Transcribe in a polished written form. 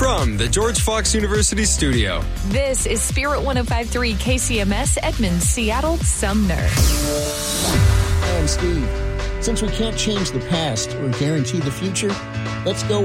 From the George Fox University studio. This is Spirit 105.3 KCMS, Edmond, Seattle, Sumner. I'm Steve. Since we can't change the past or guarantee the future, let's go